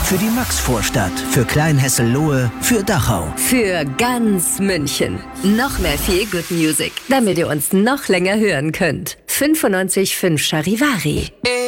Für die Maxvorstadt, für Kleinhessel-Lohe, für Dachau. Für ganz München. Noch mehr Feel Good Music, damit ihr uns noch länger hören könnt. 95.5 Charivari.